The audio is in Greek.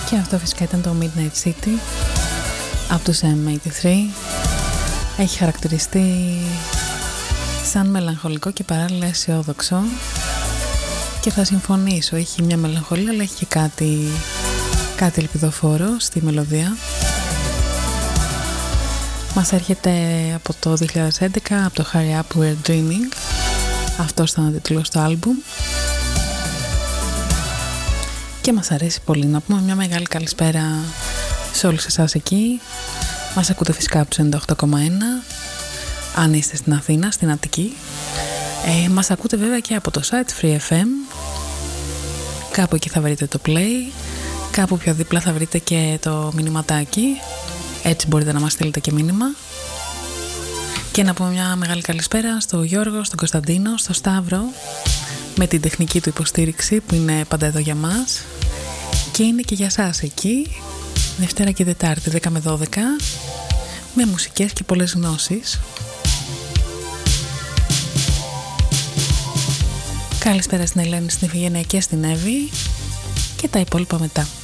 Και αυτό φυσικά ήταν το Midnight City από τους M83. Έχει χαρακτηριστεί σαν μελαγχολικό και παράλληλα αισιόδοξο και θα συμφωνήσω, έχει μια μελαγχολία αλλά έχει και κάτι ελπιδοφόρο στη μελωδία. Μας έρχεται από το 2011 από το Hurry Up We're Dreaming. Αυτός ήταν ο τίτλος του άλμπουμ και μας αρέσει πολύ. Να πούμε μια μεγάλη καλησπέρα σε όλους εσάς εκεί. Μας ακούτε φυσικά από τους 98,1 αν είστε στην Αθήνα, στην Αττική. Μας ακούτε βέβαια και από το site Free FM. Κάπου εκεί θα βρείτε το play, κάπου πιο δίπλα θα βρείτε και το μηνυματάκι. Έτσι μπορείτε να μας στείλετε και μήνυμα. Και να πούμε μια μεγάλη καλησπέρα στο Γιώργο, στον Κωνσταντίνο, στο Σταύρο με την τεχνική του υποστήριξη που είναι πάντα εδώ για μας και είναι και για σας εκεί Δευτέρα και Τετάρτη 10 με 12 με μουσικές και πολλές γνώσεις. Καλησπέρα στην Ελένη, στην Ιφηγένεια και στην Εύη και τα υπόλοιπα μετά.